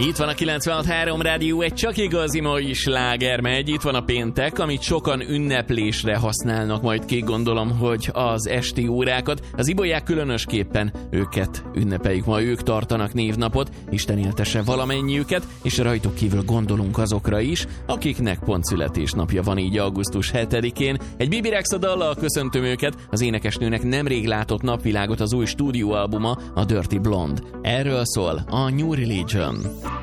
Itt van a 96.3 Rádió, egy csak igazi mai sláger megy. Itt van a péntek, amit sokan ünneplésre használnak majd ki, gondolom, hogy az esti órákat. Az ibolyák különösképpen őket ünnepeljük ma, ők tartanak névnapot, Isten éltesse valamennyiüket, és rajtuk kívül gondolunk azokra is, akiknek pont születésnapja van így augusztus 7-én. Egy Bibi Rexha dallal köszöntöm őket, az énekesnőnek nemrég látott napvilágot az új stúdióalbuma, a Dirty Blonde. Erről szól a New Religion.